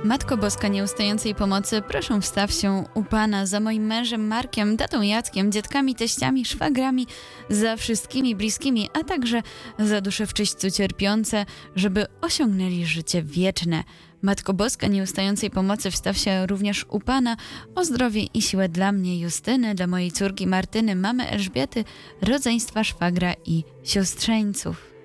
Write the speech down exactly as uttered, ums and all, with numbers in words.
Matko Boska Nieustającej Pomocy, proszę wstaw się u Pana za moim mężem Markiem, tatą Jackiem, dziadkami, teściami, szwagrami, za wszystkimi bliskimi, a także za dusze w czyśćcu cierpiące, żeby osiągnęli życie wieczne. Matko Boska Nieustającej Pomocy, wstaw się również u Pana o zdrowie i siłę dla mnie, Justyny, dla mojej córki Martyny, mamy Elżbiety, rodzeństwa, szwagra i siostrzeńców.